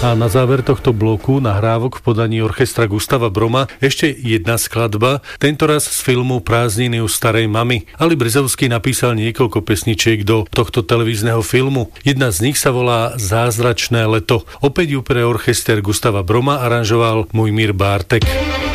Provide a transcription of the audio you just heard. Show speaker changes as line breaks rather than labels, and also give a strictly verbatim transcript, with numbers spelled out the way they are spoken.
A na záver tohto bloku nahrávok v podaní orchestra Gustava Broma ešte jedna skladba, tentoraz z filmu Prázdniny u starej mamy. Ali Brzovský napísal niekoľko pesničiek do tohto televízneho filmu. Jedna z nich sa volá Zázračné leto. Opäť ju pre orchester Gustava Broma aranžoval Mujmír Bártek.